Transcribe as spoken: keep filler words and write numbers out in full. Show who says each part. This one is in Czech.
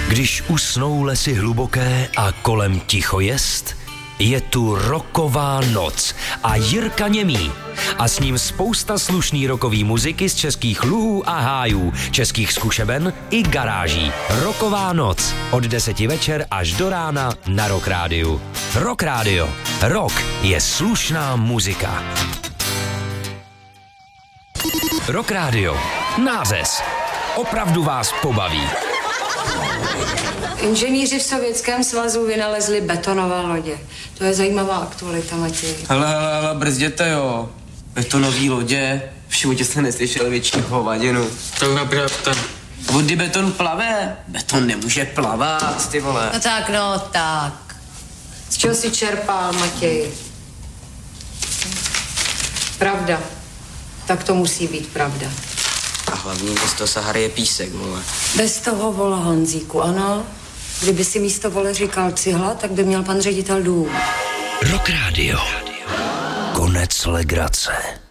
Speaker 1: Když usnou lesy hluboké a kolem ticho jest, je tu rocková noc a Jirka Němý. A s ním spousta slušný rockový muziky z českých luhů a hájů, českých zkušeben i garáží. Rocková noc od deseti večer až do rána na Rock Rádiu. Rock Rádio. Rock je slušná muzika. Rock Rádio. Nářez. Opravdu vás pobaví.
Speaker 2: Inženýři v Sovětském svazu vynalezli betonové lodě. To je zajímavá aktualita, Matěj.
Speaker 3: Hele, hele, hele, brzděte, jo. Betonový lodě. V životě jste neslyšeli větší hovadinu.
Speaker 4: Tak napravte.
Speaker 3: Vody beton plave. Beton nemůže plavat, ty vole.
Speaker 2: No tak, no tak. Z čeho si čerpal, Matěj? Pravda. Tak to musí být pravda.
Speaker 3: A hlavní místo Sahary je písek, vole.
Speaker 2: Bez toho, vole, Honzíku, ano. Kdyby si místo, vole, říkal cihla, tak by měl pan ředitel dům.
Speaker 1: Rock Rádio. Konec legrace.